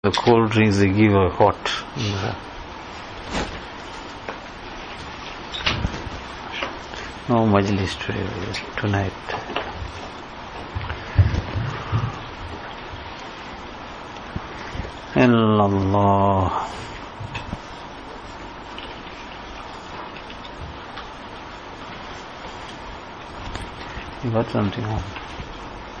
The cold drinks they give are hot. No majlis today, tonight. Illallah. You got something on?